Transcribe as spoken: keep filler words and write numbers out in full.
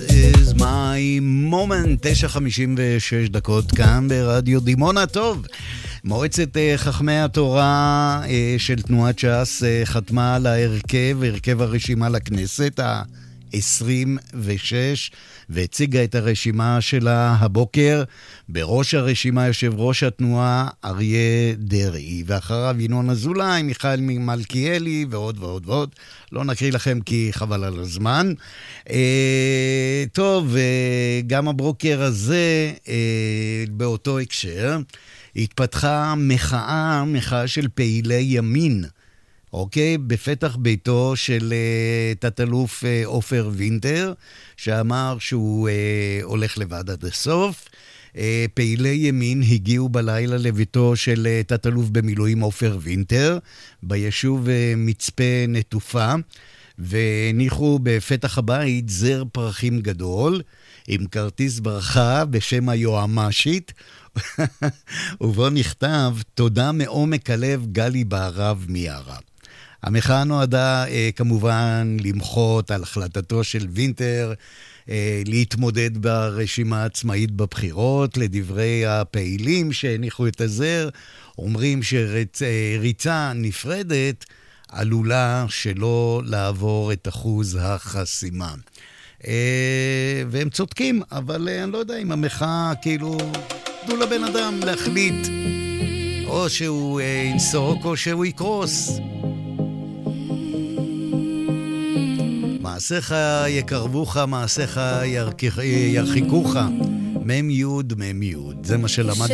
is my moment. תשע חמישים ושש דקות כאן ברדיו דימונה. טוב, מועצת חכמי התורה של תנועת ש"ס חתמה על ההרכב, הרכב הרשימה לכנסת ה-עשרים ושש, והציגה את הרשימה שלה הבוקר. בראש הרשימה יושב ראש התנועה אריה דרעי, ואחריו ינון אזולאי, מיכאל מלכיאלי ועוד ועוד ועוד. לא נקריא לכם כי חבל על הזמן. אה, טוב, אה, גם הבוקר הזה, אה, באותו הקשר, התפתחה מחאה, מחאה של פעילי ימין, אוקיי? בפתח ביתו של uh, תת-אלוף uh, עופר וינטר, שאמר שהוא uh, הולך לבד עד הסוף. Uh, פעילי ימין הגיעו בלילה לביתו של uh, תת-אלוף במילואים עופר וינטר, ביישוב uh, מצפה נטופה, והניחו בפתח הבית זר פרחים גדול, עם כרטיס ברכה בשם היועמ"שית, ובו נכתב, תודה מעומק הלב גלי בערב מיארה. המחאה נועדה אה, כמובן למחות על החלטתו של וינטר אה, להתמודד ברשימה עצמאית בבחירות. לדברי הפעילים שהניחו את הזר, אומרים שריצה נפרדת עלולה שלא לעבור את אחוז החסימה. אה, והם צודקים, אבל אה, אני לא יודע אם המחאה כאילו תנו לבן אדם להחליט, או שהוא אה, ינסוק או שהוא יקרוס. מעשיך יקרבוך, מעשיך ירחיקוך. מם יוד, מם יוד. זה מה שלמד